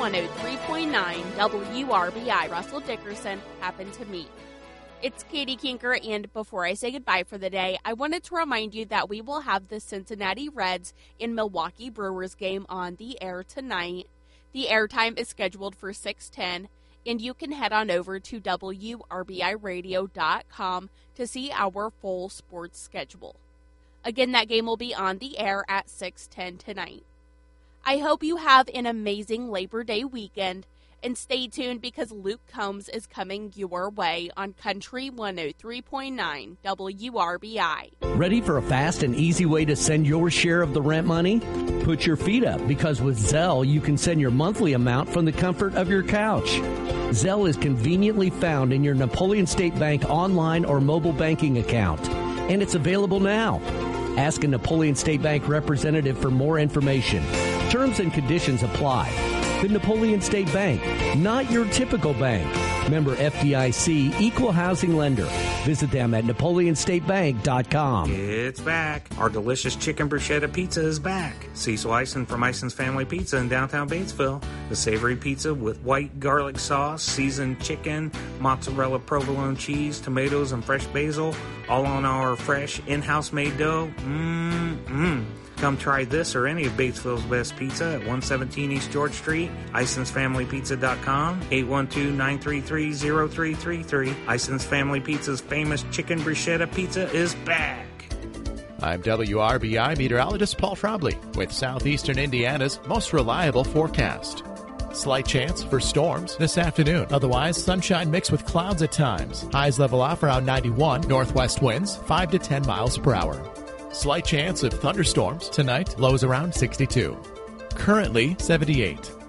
103.9 WRBI Russell Dickerson happened to meet. It's Katie Kinker, and before I say goodbye for the day, I wanted to remind you that we will have the Cincinnati Reds and Milwaukee Brewers game on the air tonight. The airtime is scheduled for 6:10, and you can head on over to WRBIRadio.com to see our full sports schedule. Again, that game will be on the air at 6:10 tonight. I hope you have an amazing Labor Day weekend, and stay tuned because Luke Combs is coming your way on Country 103.9 WRBI. Ready for a fast and easy way to send your share of the rent money? Put your feet up, because with Zelle, you can send your monthly amount from the comfort of your couch. Zelle is conveniently found in your Napoleon State Bank online or mobile banking account, and it's available now. Ask a Napoleon State Bank representative for more information. Terms and conditions apply. The Napoleon State Bank, not your typical bank. Member FDIC, equal housing lender. Visit them at NapoleonStateBank.com. It's back. Our delicious chicken bruschetta pizza is back. Cecil Eisen from Eisen's Family Pizza in downtown Batesville. The savory pizza with white garlic sauce, seasoned chicken, mozzarella provolone cheese, tomatoes, and fresh basil, all on our fresh in-house made dough. Come try this or any of Batesville's best pizza at 117 East George Street, IsonsFamilyPizza.com, 812-933-0333. Ison's Family Pizza's famous chicken bruschetta pizza is back. I'm WRBI meteorologist Paul Frobley with Southeastern Indiana's most reliable forecast. Slight chance for storms this afternoon. Otherwise, sunshine mixed with clouds at times. Highs level off around 91. Northwest winds 5 to 10 miles per hour. Slight chance of thunderstorms tonight. Lows around 62. Currently 78.